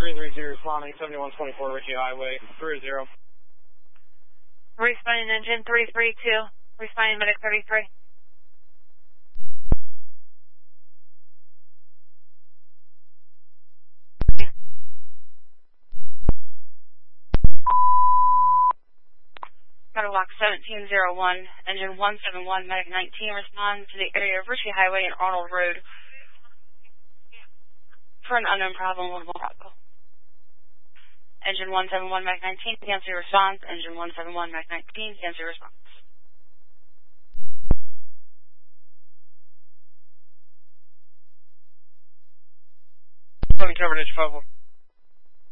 330 responding 7124 Ritchie Highway 30. Responding engine 332. Responding medic 33. Medevac 1701, engine 171, medic 19, respond to the area of Ritchie Highway and Arnold Road for an unknown problem with Bravo. Engine 171, medic 19, cancel your response. Engine 171, medic 19, cancel your response. Coverage 5